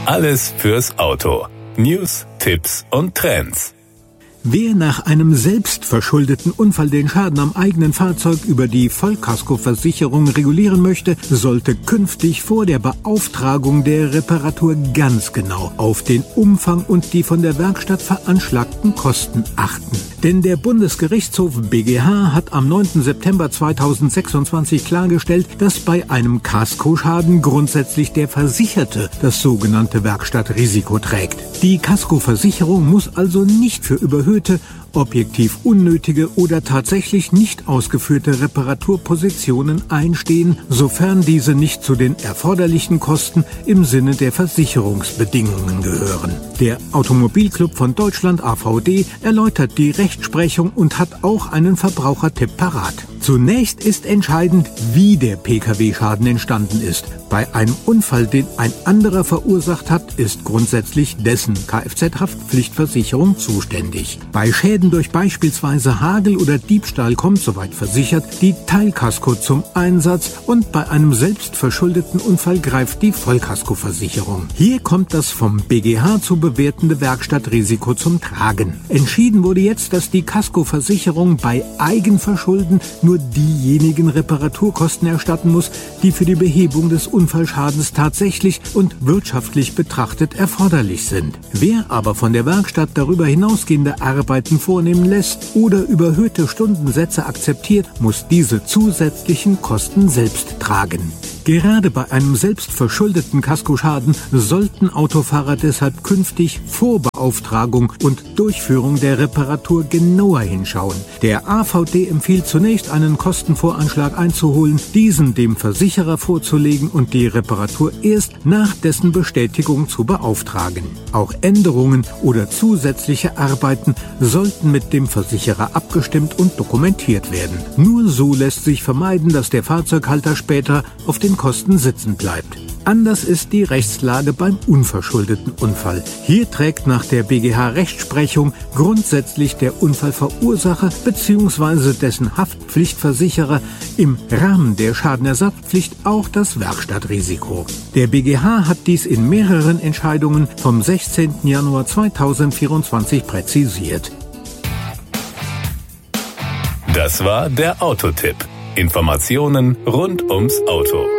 Alles fürs Auto. News, Tipps und Trends. Wer nach einem selbstverschuldeten Unfall den Schaden am eigenen Fahrzeug über die Vollkaskoversicherung regulieren möchte, sollte künftig vor der Beauftragung der Reparatur ganz genau auf den Umfang und die von der Werkstatt veranschlagten Kosten achten. Denn der Bundesgerichtshof BGH hat am 9. September 2026 klargestellt, dass bei einem Kaskoschaden grundsätzlich der Versicherte das sogenannte Werkstattrisiko trägt. Die Kaskoversicherung muss also nicht für überhöhte, objektiv unnötige oder tatsächlich nicht ausgeführte Reparaturpositionen einstehen, sofern diese nicht zu den erforderlichen Kosten im Sinne der Versicherungsbedingungen gehören. Der Automobilclub von Deutschland AVD erläutert die Rechtsprechung und hat auch einen Verbrauchertipp parat. Zunächst ist entscheidend, wie der Pkw-Schaden entstanden ist. Bei einem Unfall, den ein anderer verursacht hat, ist grundsätzlich dessen Kfz-Haftpflichtversicherung zuständig. Bei Schäden durch beispielsweise Hagel oder Diebstahl kommt, soweit versichert, die Teilkasko zum Einsatz und bei einem selbstverschuldeten Unfall greift die Vollkaskoversicherung. Hier kommt das vom BGH zu bewertende Werkstattrisiko zum Tragen. Entschieden wurde jetzt, dass die Kaskoversicherung bei Eigenverschulden nur diejenigen Reparaturkosten erstatten muss, die für die Behebung des Unfallschadens tatsächlich und wirtschaftlich betrachtet erforderlich sind. Wer aber von der Werkstatt darüber hinausgehende Arbeiten vornehmen lässt oder überhöhte Stundensätze akzeptiert, muss diese zusätzlichen Kosten selbst tragen. Gerade bei einem selbstverschuldeten Kaskoschaden sollten Autofahrer deshalb künftig vor Beauftragung und Durchführung der Reparatur genauer hinschauen. Der AVD empfiehlt zunächst einen Kostenvoranschlag einzuholen, diesen dem Versicherer vorzulegen und die Reparatur erst nach dessen Bestätigung zu beauftragen. Auch Änderungen oder zusätzliche Arbeiten sollten mit dem Versicherer abgestimmt und dokumentiert werden. Nur so lässt sich vermeiden, dass der Fahrzeughalter später auf den Kosten sitzen bleibt. Anders ist die Rechtslage beim unverschuldeten Unfall. Hier trägt nach der BGH-Rechtsprechung grundsätzlich der Unfallverursacher bzw. dessen Haftpflichtversicherer im Rahmen der Schadenersatzpflicht auch das Werkstattrisiko. Der BGH hat dies in mehreren Entscheidungen vom 16. Januar 2024 präzisiert. Das war der Autotipp. Informationen rund ums Auto.